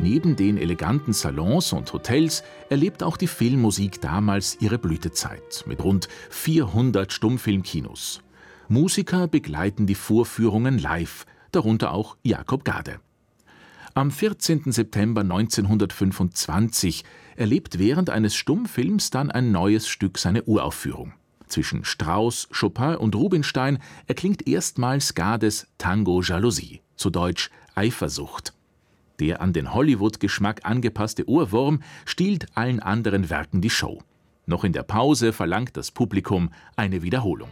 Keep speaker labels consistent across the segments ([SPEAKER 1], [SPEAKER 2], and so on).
[SPEAKER 1] Neben den eleganten Salons und Hotels erlebt auch die Filmmusik damals ihre Blütezeit mit rund 400 Stummfilmkinos. Musiker begleiten die Vorführungen live, darunter auch Jakob Gade. Am 14. September 1925 erlebt während eines Stummfilms dann ein neues Stück seine Uraufführung. Zwischen Strauss, Chopin und Rubinstein erklingt erstmals Gades Tango Jalousie, zu Deutsch Eifersucht. Der an den Hollywood-Geschmack angepasste Ohrwurm stiehlt allen anderen Werken die Show. Noch in der Pause verlangt das Publikum eine Wiederholung.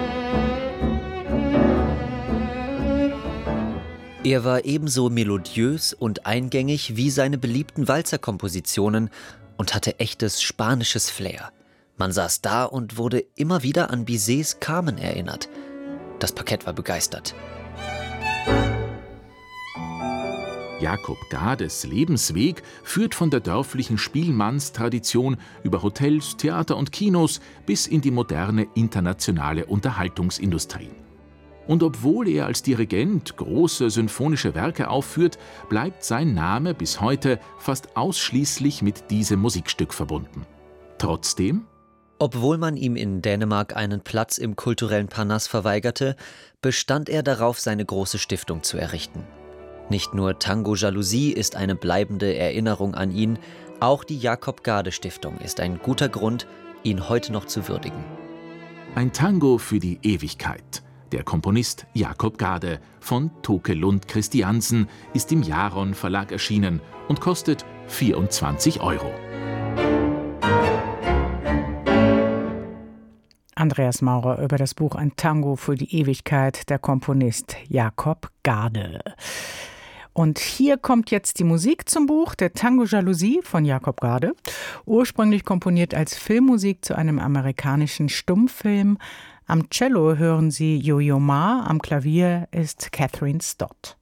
[SPEAKER 2] Er war ebenso melodiös und eingängig wie seine beliebten Walzerkompositionen und hatte echtes spanisches Flair. Man saß da und wurde immer wieder an Bizets Carmen erinnert. Das Parkett war begeistert.
[SPEAKER 1] Jakob Gades Lebensweg führt von der dörflichen Spielmannstradition über Hotels, Theater und Kinos bis in die moderne internationale Unterhaltungsindustrie. Und obwohl er als Dirigent große symphonische Werke aufführt, bleibt sein Name bis heute fast ausschließlich mit diesem Musikstück verbunden. Trotzdem:
[SPEAKER 2] Obwohl man ihm in Dänemark einen Platz im kulturellen Parnass verweigerte, bestand er darauf, seine große Stiftung zu errichten. Nicht nur Tango Jalousie ist eine bleibende Erinnerung an ihn, auch die Jakob Gade Stiftung ist ein guter Grund, ihn heute noch zu würdigen.
[SPEAKER 1] Ein Tango für die Ewigkeit. Der Komponist Jakob Gade von Toke Lund Christiansen ist im Jaron Verlag erschienen und kostet 24 €.
[SPEAKER 3] Andreas Maurer über das Buch Ein Tango für die Ewigkeit, der Komponist Jakob Gade. Und hier kommt jetzt die Musik zum Buch, der Tango Jalousie von Jakob Gade, ursprünglich komponiert als Filmmusik zu einem amerikanischen Stummfilm. Am Cello hören Sie Yo-Yo Ma, am Klavier ist Catherine Stott.